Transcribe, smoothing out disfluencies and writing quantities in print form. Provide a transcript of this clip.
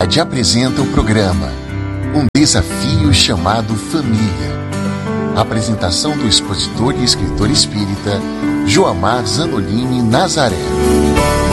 apresenta o programa Um Desafio Chamado Família. Apresentação do expositor e escritor espírita Joamar Zanolini Nazaré.